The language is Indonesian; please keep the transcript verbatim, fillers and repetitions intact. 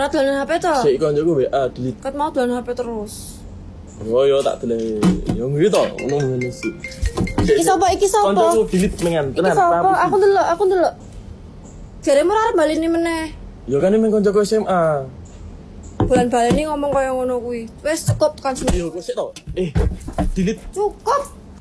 Ora dolan H P to? Sik koncoku W A delete. Kat mau dolan H P terus. Oh yo tak delete. Yo ngene to, ngono ngene sih. Iki sapa? Iki sapa? Koncoku delete mengan. Iki sapa? Aku ndelok, aku ndelok. Jaremu ora baleni meneh. Yo kan men koncoku S M A. Bulan baleni ngomong kaya ngono kuwi. Wis cukup kan sini. Yo kok sik to. Eh, delete. Cukup.